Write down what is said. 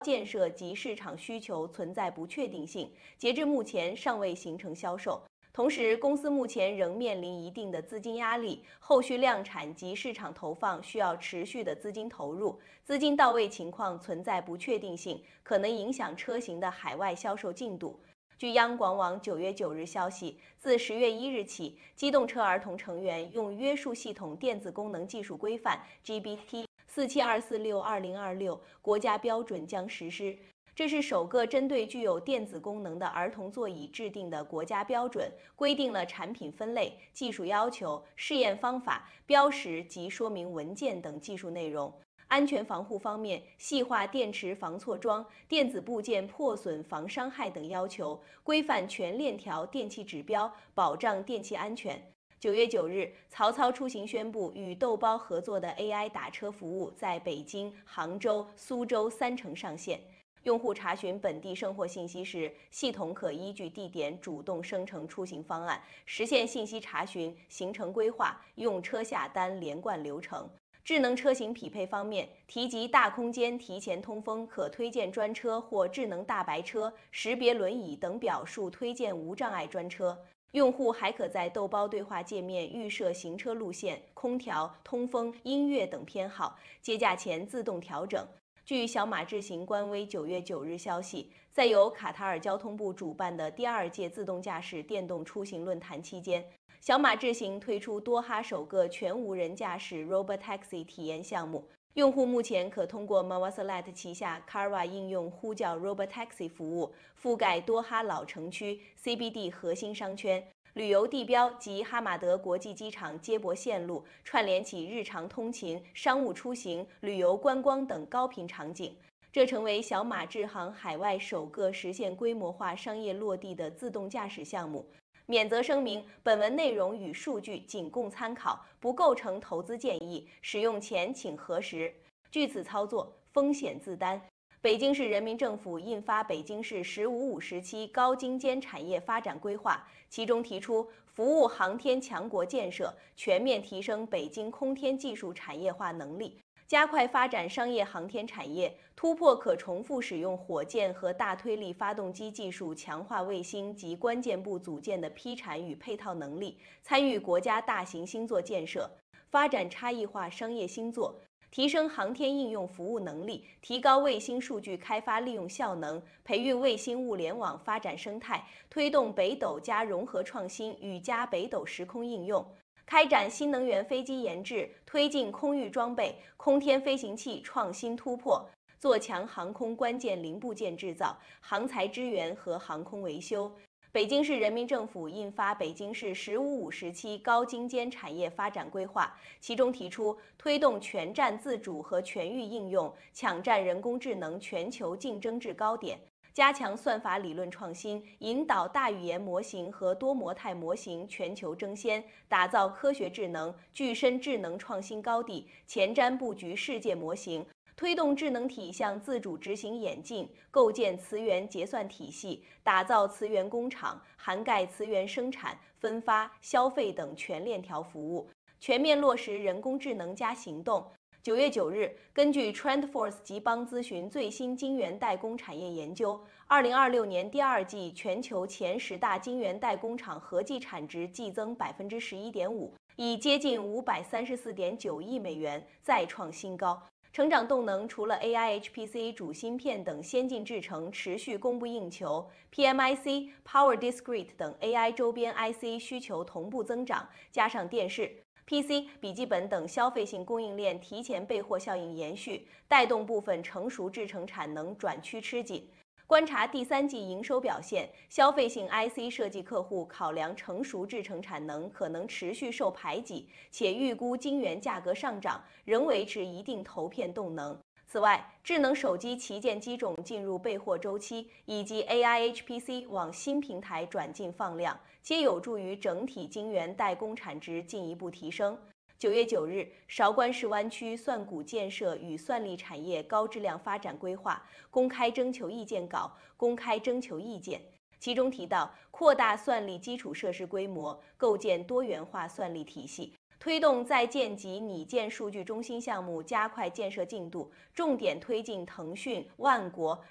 建设及市场需求存在不确定性，截至目前尚未形成销售。同时，公司目前仍面临一定的资金压力，后续量产及市场投放需要持续的资金投入，资金到位情况存在不确定性，可能影响车型的海外销售进度。据央广网9月9日消息，自10月1日起，机动车儿童成员用约束系统电子功能技术规范 （GB T47246-2026） 国家标准将实施。这是首个针对具有电子功能的儿童座椅制定的国家标准，规定了产品分类、技术要求、试验方法、标识及说明文件等技术内容。安全防护方面，细化电池防错装、电子部件破损防伤害等要求，规范全链条电气指标，保障电气安全。9月9日，曹操出行宣布与豆包合作的 AI 打车服务在北京、杭州、苏州3城上线。用户查询本地生活信息时，系统可依据地点主动生成出行方案，实现信息查询、行程规划、用车下单连贯流程。智能车型匹配方面，提及大空间提前通风、可推荐专车或智能大白车、识别轮椅等表述推荐无障碍专车。用户还可在豆包对话界面预设行车路线、空调、通风、音乐等偏好，接驾前自动调整。据小马智行官微9月9日消息，在由卡塔尔交通部主办的第2届自动驾驶电动出行论坛期间，小马智行推出多哈首个全无人驾驶 Robotaxi 体验项目。用户目前可通过 Mawassalat 旗下 Carwa 应用呼叫 Robotaxi 服务，覆盖多哈老城区、CBD 核心商圈、旅游地标及哈马德国际机场接驳线路，串联起日常通勤、商务出行、旅游观光等高频场景。这成为小马智行海外首个实现规模化商业落地的自动驾驶项目。免责声明：本文内容与数据仅供参考，不构成投资建议，使用前请核实。据此操作，风险自担。北京市人民政府印发《北京市“十五五”时期高精尖产业发展规划》，其中提出服务航天强国建设，全面提升北京空天技术产业化能力，加快发展商业航天产业，突破可重复使用火箭和大推力发动机技术，强化卫星及关键部组件的批产与配套能力，参与国家大型星座建设，发展差异化商业星座，提升航天应用服务能力，提高卫星数据开发利用效能，培育卫星物联网发展生态，推动北斗加融合创新与加北斗时空应用。开展新能源飞机研制，推进空域装备、空天飞行器创新突破，做强航空关键零部件制造、航材支援和航空维修。北京市人民政府印发《北京市“十五五”时期高精尖产业发展规划》，其中提出推动全站自主和全域应用，抢占人工智能全球竞争制高点。加强算法理论创新，引导大语言模型和多模态模型全球争先，打造科学智能、具身智能创新高地，前瞻布局世界模型，推动智能体向自主执行演进，构建磁源结算体系，打造磁源工厂，涵盖磁源生产、分发、消费等全链条服务，全面落实人工智能加行动。9月9日，根据 TrendForce 集邦咨询最新晶圆代工产业研究，2026年第2季全球前10大晶圆代工厂合计产值季增11.5%，已接近534.9亿美元，再创新高。成长动能除了 AI、HPC 主芯片等先进制程持续供不应求 ，PMIC、Power Discrete 等 AI 周边 IC 需求同步增长，加上电视、PC、笔记本等消费性供应链提前备货效应延续，带动部分成熟制程产能转趋吃紧。观察第3季营收表现，消费性 IC 设计客户考量成熟制程产能可能持续受排挤，且预估晶圆价格上涨，仍维持一定投片动能。此外，智能手机旗舰机种进入备货周期，以及 AI、HPC 往新平台转进放量，皆有助于整体晶圆代工产值进一步提升。9月9日，韶关市湾区算股建设与算力产业高质量发展规划公开征求意见稿公开征求意见，其中提到扩大算力基础设施规模，构建多元化算力体系， 推动在建及拟建数据中心项目加快建设进度，重点推进腾讯、万国、